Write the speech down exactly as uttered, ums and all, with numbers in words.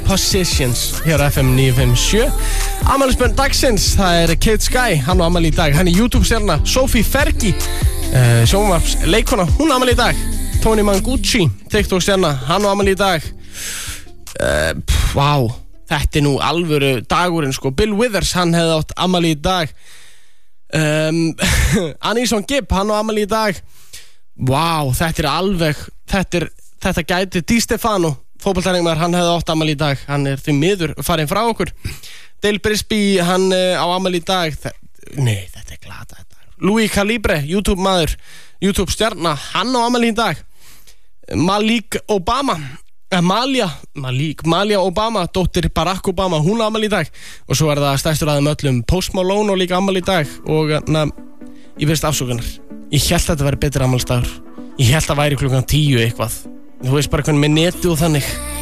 Positions hér á F M níu fimm sjö. Afmælisbörn dagsins, það er Kid Sky, hann á afmæli í dag. Hann er YouTube-stjarna. Sophie Fergie, uh, sjónvarpsleikona, hún á afmæli í dag. Tony Mangucci, TikTok-stjarna, hann á afmæli í dag. Uh, pff, Vá, þetta er nú alvöru dagurinn sko. Bill Withers, hann hefði átt afmæli í dag. um, Anisson Gibb, hann á afmæli í dag. Vá, þetta er alveg, þetta er Þetta gæti Di Stefano, fótboltalegmaður, hann hefði átt afmæli í dag. Hann er því miður farinn frá okkur. Dale Brisby, hann uh, á afmæli í dag. Þa, nei, þetta er glata þetta. Louis Calibre, YouTube-maður, YouTube-stjarna, hann á afmæli í dag. Malik Obama, eh, Malia, Malik, Malia Obama, dóttir Barack Obama, hún á afmæli í dag. Og svo er það stærstur aðeim öllum Post Malone og líka afmæli í dag. Og na, ég veist afsökunar. Ég held að þetta væri betri afmælisdagur. Ég held að væri klukkan tíu eitthvað. Þú veist bara hvernig með netið og þannig.